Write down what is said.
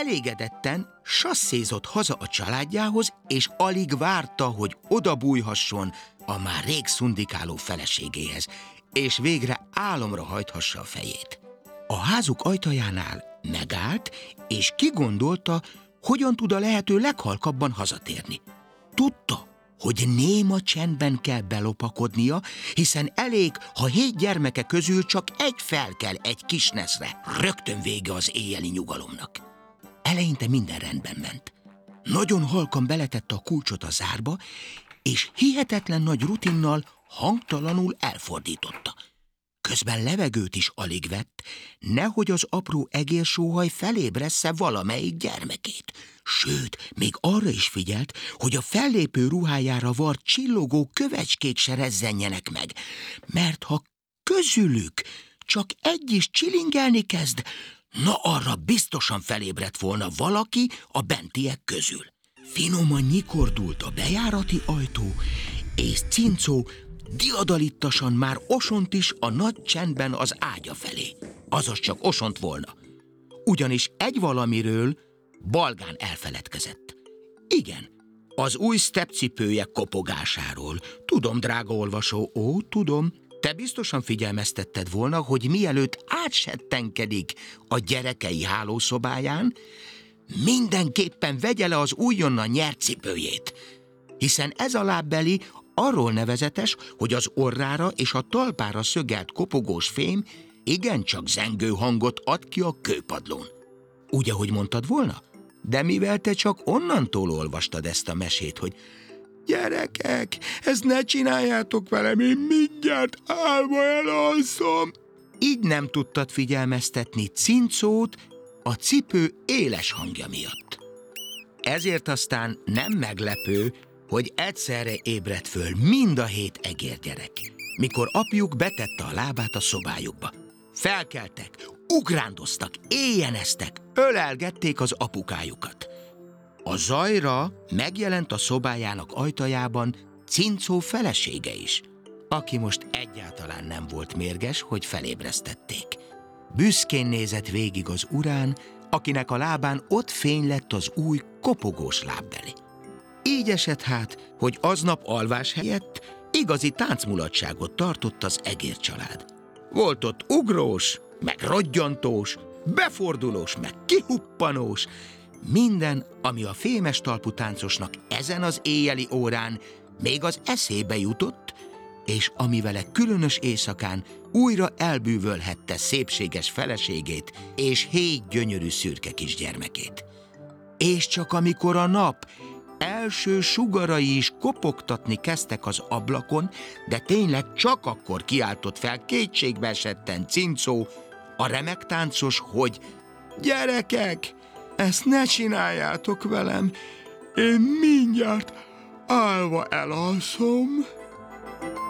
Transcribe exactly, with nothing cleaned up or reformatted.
elégedetten sasszézott haza a családjához, és alig várta, hogy odabújhasson a már rég szundikáló feleségéhez, és végre álomra hajthassa a fejét. A házuk ajtajánál megállt, és kigondolta, hogyan tud a lehető leghalkabban hazatérni. Tudta, hogy néma csendben kell belopakodnia, hiszen elég, ha hét gyermeke közül csak egy felkel egy kis neszre. Rögtön vége az éjjeli nyugalomnak. Eleinte minden rendben ment. Nagyon halkan beletette a kulcsot a zárba, és hihetetlen nagy rutinnal hangtalanul elfordította. Közben levegőt is alig vett, nehogy az apró egérsóhaj felébressze valamelyik gyermekét. Sőt, még arra is figyelt, hogy a fellépő ruhájára vart csillogó kövecskék se rezzenjenek meg, mert ha közülük csak egy is csilingelni kezd, na arra biztosan felébredt volna valaki a bentiek közül. Finoman nyikordult a bejárati ajtó, és Cincó diadalittasan már osont is a nagy csendben az ágya felé. Azaz csak osont volna. Ugyanis egy valamiről balgán elfeledkezett. Igen, az új sztepcipője kopogásáról. Tudom, drága olvasó, ó, tudom, te biztosan figyelmeztetted volna, hogy mielőtt átsettenkedik a gyerekei hálószobáján, mindenképpen vegye le az újonnan nyert cipőjét, hiszen ez a lábbeli arról nevezetes, hogy az orrára és a talpára szögelt kopogós fém igencsak zengő hangot ad ki a kőpadlón. Úgy, ahogy mondtad volna? De mivel te csak onnantól olvastad ezt a mesét, hogy gyerekek, ezt ne csináljátok velem, én mindjárt álma elalszom. Így nem tudtad figyelmeztetni Cincót a cipő éles hangja miatt. Ezért aztán nem meglepő, hogy egyszerre ébredt föl mind a hét egérgyerek, mikor apjuk betette a lábát a szobájukba. Felkeltek, ugrándoztak, éjjeneztek, ölelgették az apukájukat. A zajra megjelent a szobájának ajtajában Cincó felesége is, aki most egyáltalán nem volt mérges, hogy felébresztették. Büszkén nézett végig az urán, akinek a lábán ott fény lett az új kopogós lábbeli. Így esett hát, hogy aznap alvás helyett igazi táncmulatságot tartott az egér család. Volt ott ugrós, meg rodgyantós, befordulós, meg kihuppanós, minden, ami a fémes talpú táncosnak ezen az éjjeli órán még az eszébe jutott, és ami vele különös éjszakán újra elbűvölhette szépséges feleségét és hét gyönyörű szürke kisgyermekét. És csak amikor a nap első sugarai is kopogtatni kezdtek az ablakon, de tényleg csak akkor kiáltott fel kétségbe esetten Cincó, a remek táncos, hogy gyerekek, ezt ne csináljátok velem, én mindjárt álva elalszom.